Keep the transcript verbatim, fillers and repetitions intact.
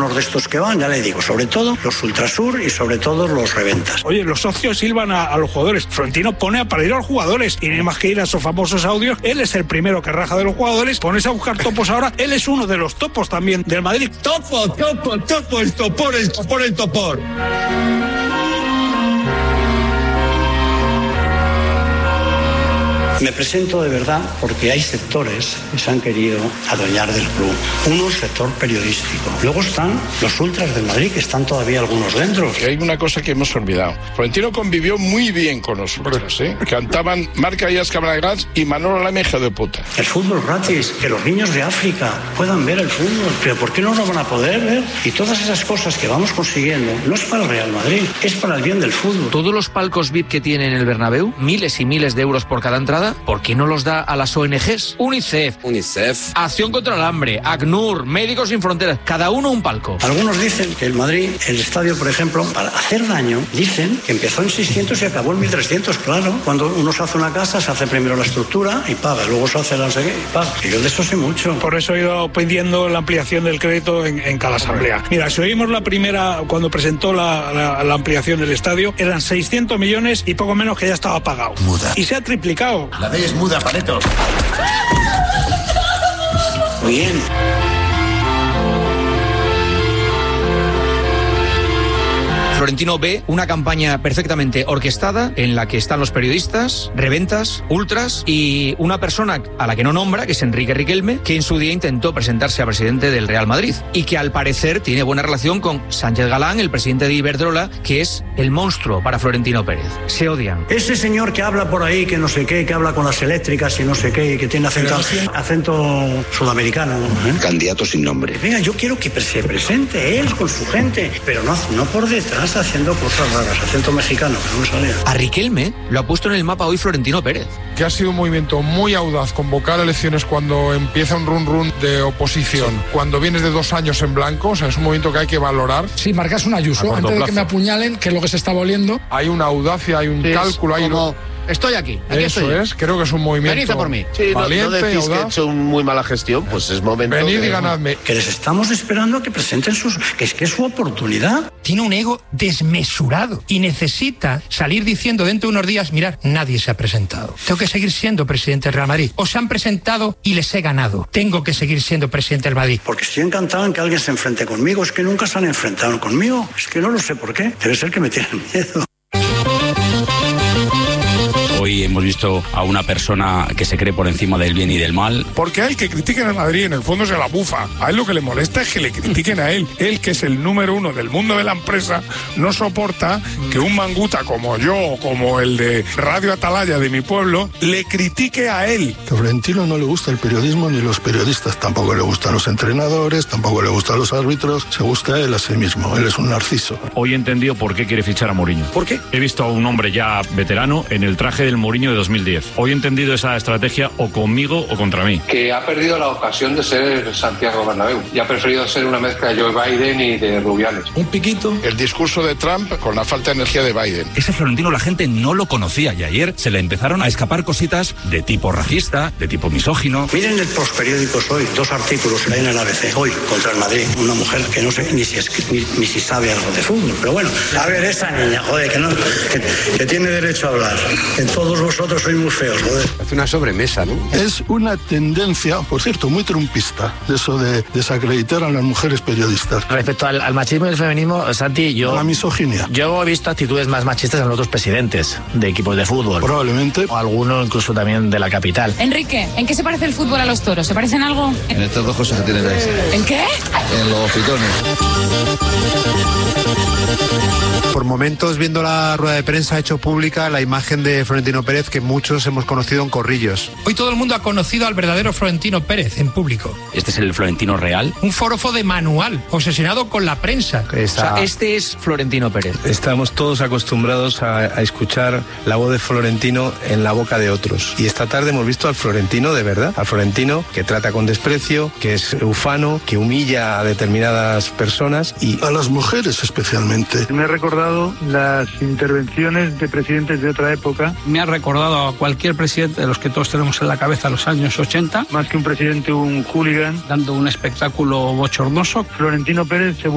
algunos de estos que van, ya le digo, sobre todo los Ultrasur y sobre todo los reventas. Oye, los socios silban a, a los jugadores. Florentino pone a parir a los jugadores y no hay más que ir a esos famosos audios. Él es el primero que raja de los jugadores. Pones a buscar topos ahora. Él es uno de los topos también del Madrid. Topo, topo, topo, el topor, el topor, el topor. Me presento de verdad porque hay sectores que se han querido adueñar del club. Uno, sector periodístico. Luego están los ultras del Madrid, que están todavía algunos dentro. Que hay una cosa que hemos olvidado. Florentino convivió muy bien con los ultras, ¿eh? Cantaban Marca Díaz Cabral y Manolo Lama, hijo de puta. El fútbol gratis, que los niños de África puedan ver el fútbol. Pero ¿por qué no lo van a poder ver? Y todas esas cosas que vamos consiguiendo no es para el Real Madrid, es para el bien del fútbol. Todos los palcos V I P que tiene en el Bernabéu, miles y miles de euros por cada entrada, ¿por qué no los da a las O N Ges? UNICEF, UNICEF, Acción contra el Hambre, ACNUR, Médicos Sin Fronteras, cada uno un palco. Algunos dicen que el Madrid, el estadio, por ejemplo, para hacer daño, dicen que empezó en seiscientos y acabó en mil trescientos, claro. Cuando uno se hace una casa, se hace primero la estructura y paga, luego se hace la no sé qué y paga. Y yo de eso sé mucho. Por eso he ido pidiendo la ampliación del crédito en, en cada asamblea. Mira, si oímos la primera, cuando presentó la, la, la ampliación del estadio, eran seiscientos millones y poco menos que ya estaba pagado. Muda. Y se ha triplicado. La ley es muda, Paneto. Bien. Florentino ve una campaña perfectamente orquestada en la que están los periodistas, reventas, ultras y una persona a la que no nombra, que es Enrique Riquelme, que en su día intentó presentarse a presidente del Real Madrid y que al parecer tiene buena relación con Sánchez Galán, el presidente de Iberdrola, que es el monstruo para Florentino Pérez. Se odian. Ese señor que habla por ahí, que no sé qué, que habla con las eléctricas y no sé qué, y que tiene acento, acento sudamericano. ¿eh? Candidato sin nombre. Venga, yo quiero que se presente él con su gente, pero no, no por detrás haciendo cosas raras, acento mexicano, que no me salía. A Riquelme lo ha puesto en el mapa hoy Florentino Pérez. Que ha sido un movimiento muy audaz convocar elecciones cuando empieza un run run de oposición, sí. Cuando vienes de dos años en blanco, o sea, es un movimiento que hay que valorar. Sí, marcas un Ayuso, antes de que me apuñalen, que es lo que se está volviendo. Hay una audacia, hay un sí, cálculo, hay como... un... Estoy aquí, aquí Eso estoy. es, creo que es un movimiento Venid a por mí. Sí, valiente, no, no decís audaz. que he hecho un muy mala gestión, pues es momento. Venid de... y ganadme. Que les estamos esperando a que presenten sus... que es que es su oportunidad. Tiene un ego desmesurado y necesita salir diciendo dentro de unos días, mirad, nadie se ha presentado. Tengo que seguir siendo presidente del Real Madrid. O se han presentado y les he ganado. Tengo que seguir siendo presidente del Madrid. Porque estoy encantado en que alguien se enfrente conmigo. Es que nunca se han enfrentado conmigo. Es que no lo sé por qué. Debe ser que me tienen miedo. Hoy hemos visto a una persona que se cree por encima del bien y del mal. Porque a él que critiquen al Madrid, en el fondo se la bufa. A él lo que le molesta es que le critiquen a él. Él, que es el número uno del mundo de la empresa, no soporta que un manguta como yo o como el de Radio Atalaya de mi pueblo le critique a él. A Florentino no le gusta el periodismo ni los periodistas. Tampoco le gustan los entrenadores, tampoco le gustan los árbitros. Se gusta a él a sí mismo. Él es un narciso. Hoy he entendido por qué quiere fichar a Mourinho. ¿Por qué? He visto a un hombre ya veterano en el traje del Mourinho de dos mil diez. Hoy he entendido esa estrategia o conmigo o contra mí. Que ha perdido la ocasión de ser Santiago Bernabéu y ha preferido ser una mezcla de Joe Biden y de Rubiales. Un piquito. El discurso de Trump con la falta de energía de Biden. Ese Florentino la gente no lo conocía y ayer se le empezaron a escapar cositas de tipo racista, de tipo misógino. Miren el postperiódicos hoy, dos artículos que hay en el A B C hoy contra el Madrid. Una mujer que no sé ni si, es, ni, ni si sabe algo de fútbol, pero bueno. A ver, esa niña, joder, que, no, que, que tiene derecho a hablar. Que todos vosotros sois muy feos, joder. Es una sobremesa, ¿no? Es una tendencia, por cierto, muy trumpista, eso de desacreditar a las mujeres periodistas. Respecto al, al machismo y el feminismo, Santi, yo... La misoginia. Yo he visto actitudes más machistas en otros presidentes de equipos de fútbol. Probablemente. O alguno incluso también de la capital. Enrique, ¿en qué se parece el fútbol a los toros? ¿Se parecen algo? En estas dos cosas que tienes ahí. ¿En qué? En los pitones. Por momentos, viendo la rueda de prensa, ha hecho pública la imagen de Florentino Pérez que muchos hemos conocido en Corrillos. Hoy todo el mundo ha conocido al verdadero Florentino Pérez en público. ¿Este es el Florentino real? Un forofo de manual, obsesionado con la prensa. Esa... O sea, este es Florentino Pérez. Estamos todos acostumbrados a, a escuchar la voz de Florentino en la boca de otros. Y esta tarde hemos visto al Florentino de verdad. Al Florentino que trata con desprecio, que es ufano, que humilla a determinadas personas y... A las mujeres especialmente. Me ha recordado las intervenciones de presidentes de otra época. Me ha recordado a cualquier presidente de los que todos tenemos en la cabeza los años ochenta. Más que un presidente, un hooligan. Dando un espectáculo bochornoso. Florentino Pérez se